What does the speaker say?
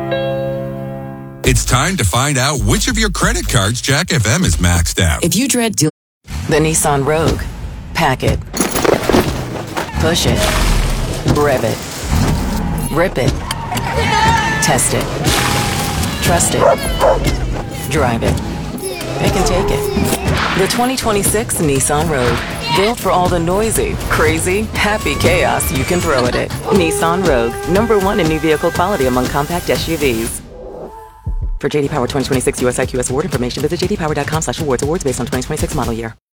It's time to find out which of your credit cards Jack FM is maxed out. If you dread the Nissan Rogue, pack it, push it, rev it, rip it, test it, trust it, drive it. They can take it. The 2026 Nissan Rogue. Built for all the noisy, crazy, happy chaos you can throw at it. Nissan Rogue. #1 in new vehicle quality among compact SUVs. For JD Power 2026 US IQS award information, visit jdpower.com/awards. Awards based on 2026 model year.